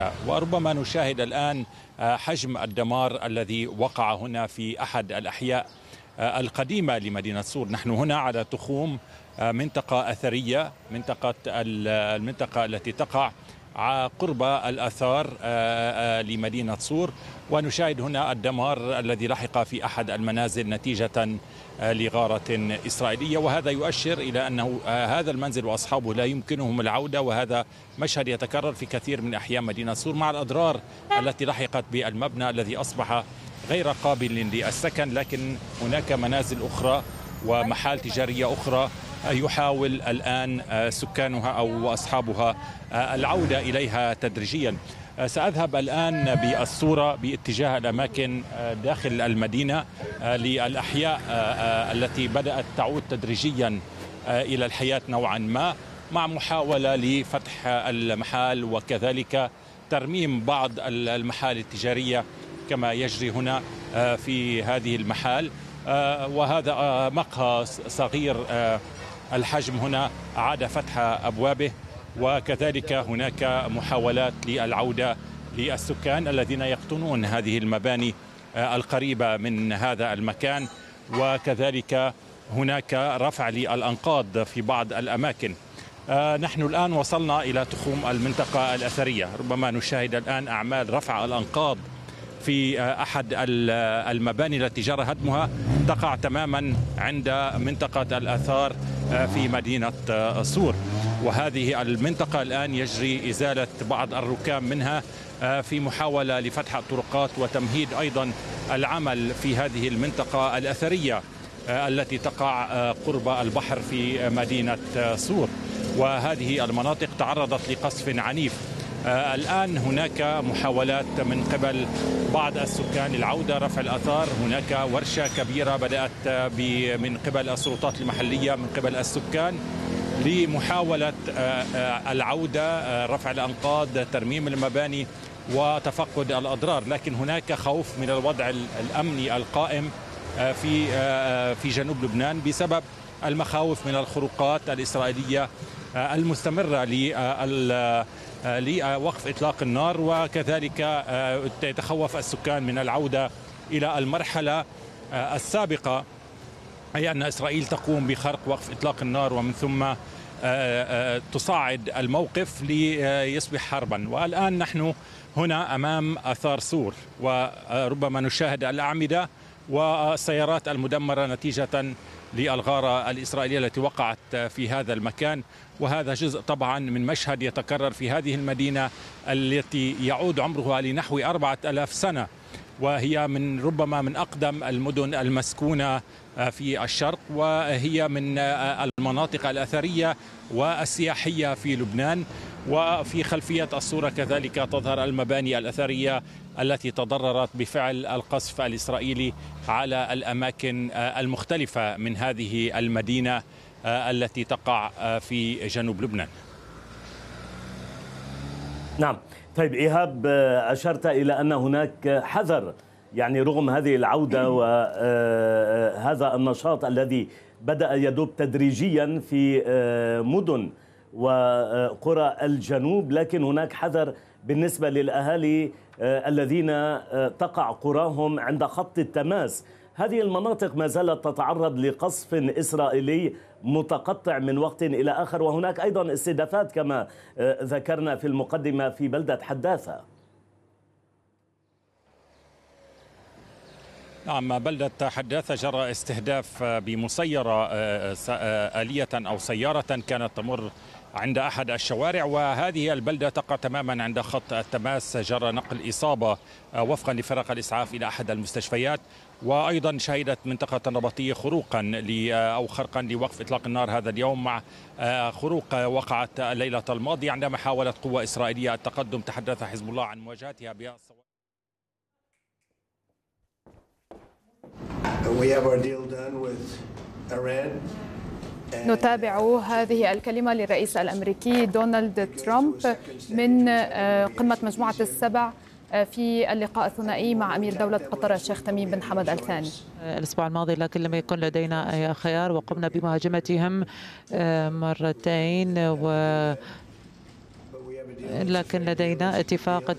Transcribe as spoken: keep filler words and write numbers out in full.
وربما نشاهد الآن حجم الدمار الذي وقع هنا في أحد الأحياء القديمة لمدينة صور. نحن هنا على تخوم منطقة أثرية، منطقة المنطقة التي تقع قرب الآثار لمدينة صور، ونشاهد هنا الدمار الذي لحق في أحد المنازل نتيجة لغارة إسرائيلية، وهذا يؤشر إلى أنه هذا المنزل وأصحابه لا يمكنهم العودة، وهذا مشهد يتكرر في كثير من أحياء مدينة صور مع الأضرار التي لحقت بالمبنى الذي أصبح غير قابل للسكن. لكن هناك منازل أخرى ومحال تجارية أخرى يحاول الآن سكانها أو أصحابها العودة إليها تدريجيا. سأذهب الآن بالصورة باتجاه الأماكن داخل المدينة للأحياء التي بدأت تعود تدريجيا إلى الحياة نوعا ما، مع محاولة لفتح المحال وكذلك ترميم بعض المحال التجارية كما يجري هنا في هذه المحال. وهذا مقهى صغير الحجم هنا أعاد فتح أبوابه، وكذلك هناك محاولات للعودة للسكان الذين يقطنون هذه المباني القريبة من هذا المكان، وكذلك هناك رفع للأنقاض في بعض الأماكن. نحن الآن وصلنا إلى تخوم المنطقة الأثرية، ربما نشاهد الآن أعمال رفع الأنقاض في أحد المباني التي جرى هدمها، تقع تماما عند منطقة الآثار في مدينة صور. وهذه المنطقة الآن يجري إزالة بعض الركام منها في محاولة لفتح الطرقات وتمهيد أيضا العمل في هذه المنطقة الأثرية التي تقع قرب البحر في مدينة صور. وهذه المناطق تعرضت لقصف عنيف. الآن هناك محاولات من قبل بعض السكان العودة، رفع الآثار. هناك ورشة كبيرة بدأت من قبل السلطات المحلية من قبل السكان لمحاولة العودة، رفع الأنقاض، ترميم المباني وتفقد الأضرار. لكن هناك خوف من الوضع الأمني القائم في في جنوب لبنان بسبب المخاوف من الخروقات الإسرائيلية المستمرة لوقف إطلاق النار، وكذلك يتخوف السكان من العودة إلى المرحلة السابقة، أي أن إسرائيل تقوم بخرق وقف إطلاق النار ومن ثم تصاعد الموقف ليصبح حربا. والآن نحن هنا أمام آثار صور، وربما نشاهد الأعمدة والسيارات المدمرة نتيجة للغارة الإسرائيلية التي وقعت في هذا المكان. وهذا جزء طبعا من مشهد يتكرر في هذه المدينة التي يعود عمرها لنحو أربعة آلاف سنة، وهي من ربما من أقدم المدن المسكونة في الشرق، وهي من المناطق الأثرية والسياحية في لبنان. وفي خلفية الصورة كذلك تظهر المباني الأثرية التي تضررت بفعل القصف الإسرائيلي على الأماكن المختلفة من هذه المدينة التي تقع في جنوب لبنان. نعم. طيب إيهاب، أشرت إلى أن هناك حذر، يعني رغم هذه العودة وهذا النشاط الذي بدأ يدب تدريجيا في مدن وقرى الجنوب، لكن هناك حذر بالنسبة للأهالي الذين تقع قراهم عند خط التماس. هذه المناطق ما زالت تتعرض لقصف إسرائيلي متقطع من وقت إلى آخر، وهناك أيضا استهدافات كما ذكرنا في المقدمة في بلدة حداثة. نعم، بلدة حداثة جرى استهداف بمسيرة آلية أو سيارة كانت تمر عند أحد الشوارع، وهذه البلدة تقع تماما عند خط التماس. جرى نقل إصابة وفقا لفرق الإسعاف إلى أحد المستشفيات. وأيضا شهدت منطقة النبطية خروقا أو خرقا لوقف إطلاق النار هذا اليوم، مع خروق وقعت الليلة الماضية عندما حاولت قوة إسرائيلية التقدم. تحدث حزب الله عن مواجهتها بها. نتابع هذه الكلمة للرئيس الأمريكي دونالد ترامب من قمة مجموعة السبع في اللقاء الثنائي مع أمير دولة قطر الشيخ تميم بن حمد آل ثاني. الأسبوع الماضي لكن لم يكن لدينا خيار، وقمنا بمهاجمتهم مرتين، و لكن لدينا اتفاق